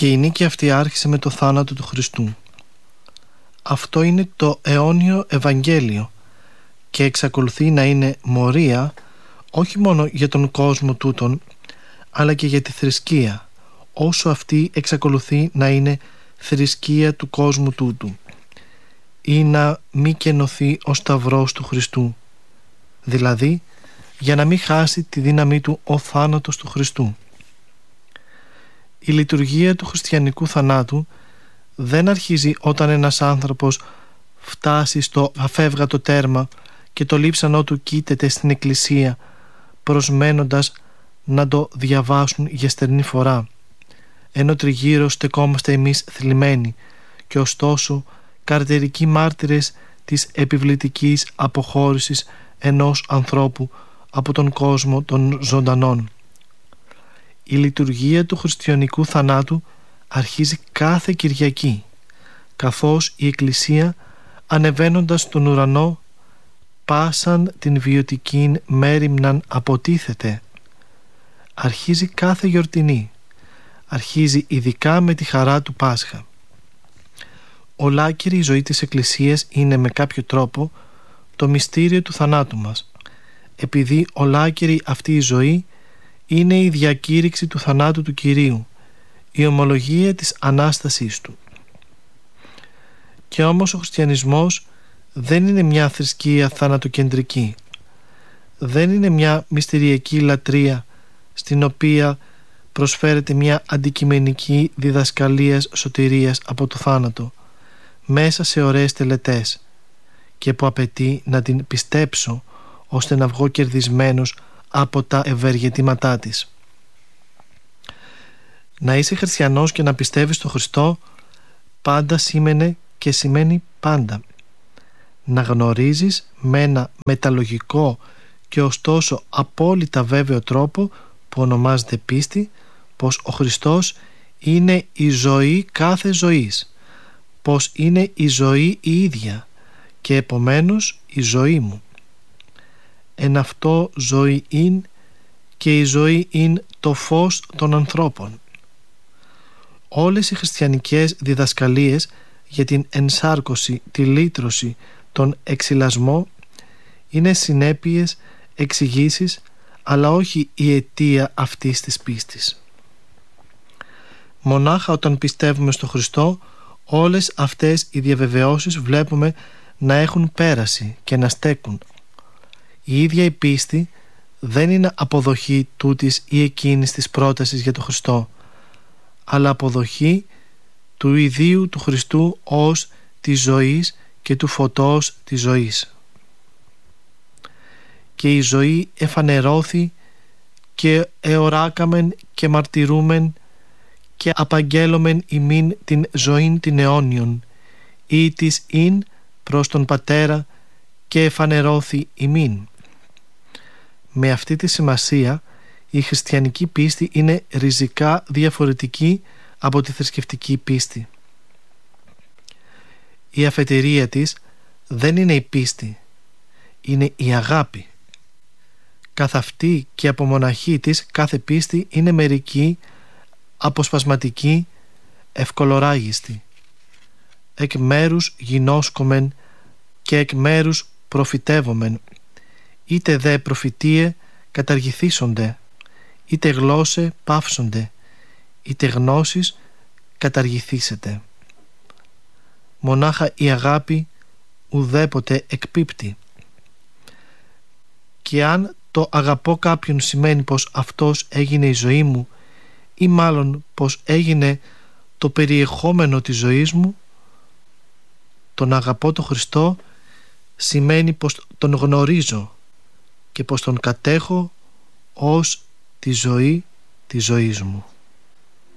και η νίκη αυτή άρχισε με το θάνατο του Χριστού. Αυτό είναι το αιώνιο Ευαγγέλιο και εξακολουθεί να είναι μορία όχι μόνο για τον κόσμο τούτον, αλλά και για τη θρησκεία, όσο αυτή εξακολουθεί να είναι θρησκεία του κόσμου τούτου, ή να μη κενωθεί ο σταυρός του Χριστού, δηλαδή για να μην χάσει τη δύναμή του ο θάνατος του Χριστού. Η λειτουργία του χριστιανικού θανάτου δεν αρχίζει όταν ένας άνθρωπος φτάσει στο αφεύγατο τέρμα και το λείψανό του κοίταται στην εκκλησία προσμένοντας να το διαβάσουν για στερνή φορά, ενώ τριγύρω στεκόμαστε εμείς θλιμμένοι και ωστόσο καρτερικοί μάρτυρες της επιβλητικής αποχώρησης ενός ανθρώπου από τον κόσμο των ζωντανών. Η λειτουργία του χριστιανικού θανάτου αρχίζει κάθε Κυριακή, καθώς η Εκκλησία, ανεβαίνοντας στον ουρανό, πάσαν την βιωτική μέριμναν αποτίθεται. Αρχίζει κάθε γιορτινή, αρχίζει ειδικά με τη χαρά του Πάσχα. Ολάκερη η ζωή της Εκκλησίας είναι με κάποιο τρόπο το μυστήριο του θανάτου μας, επειδή ολάκερη αυτή η ζωή είναι η διακήρυξη του θανάτου του Κυρίου, η ομολογία της Ανάστασής Του. Και όμως ο χριστιανισμός δεν είναι μια θρησκεία θανατοκεντρική, δεν είναι μια μυστηριακή λατρεία στην οποία προσφέρεται μια αντικειμενική διδασκαλία σωτηρίας από το θάνατο μέσα σε ωραίες τελετές και που απαιτεί να την πιστέψω ώστε να βγω κερδισμένος από τα ευεργετήματά της. Να είσαι χριστιανός και να πιστεύεις στον Χριστό πάντα σήμαινε και σημαίνει πάντα. Να γνωρίζεις με ένα μεταλογικό και ωστόσο απόλυτα βέβαιο τρόπο που ονομάζεται πίστη πως ο Χριστός είναι η ζωή κάθε ζωής, πως είναι η ζωή η ίδια και επομένως η ζωή μου. Εν αυτό ζωή είναι και η ζωή είναι το φως των ανθρώπων. Όλες οι χριστιανικές διδασκαλίες για την ενσάρκωση, τη λύτρωση, τον εξυλασμό είναι συνέπειες, εξηγήσεις, αλλά όχι η αιτία αυτής της πίστης. Μονάχα όταν πιστεύουμε στο Χριστό, όλες αυτές οι διαβεβαιώσεις βλέπουμε να έχουν πέραση και να στέκουν. Η ίδια η πίστη δεν είναι αποδοχή τούτης ή εκείνης της πρότασης για τον Χριστό, αλλά αποδοχή του ιδίου του Χριστού ως της ζωής και του φωτός της ζωής. Και η ζωή εφανερώθη και εοράκαμεν και μαρτυρούμεν και απαγγέλωμεν ημίν την ζωήν την αιώνιον, ή της ειν προς τον Πατέρα και εφανερώθη ημίν. Με αυτή τη σημασία η χριστιανική πίστη είναι ριζικά διαφορετική από τη θρησκευτική πίστη. Η αφετηρία της δεν είναι η πίστη, είναι η αγάπη. Καθ' αυτή και από μοναχή της κάθε πίστη είναι μερική, αποσπασματική, ευκολοράγιστη. Εκ μέρους γινώσκομεν και εκ μέρους προφητεύομεν, είτε δε προφητείε καταργηθήσονται, είτε γλώσσε πάυσονται, είτε γνώσεις καταργηθήσετε. Μονάχα η αγάπη ουδέποτε εκπίπτει. Και αν το αγαπώ κάποιον σημαίνει πως αυτός έγινε η ζωή μου, ή μάλλον πως έγινε το περιεχόμενο της ζωής μου, τον αγαπώ τον Χριστό σημαίνει πως τον γνωρίζω και πως τον κατέχω ως τη ζωή της ζωής μου.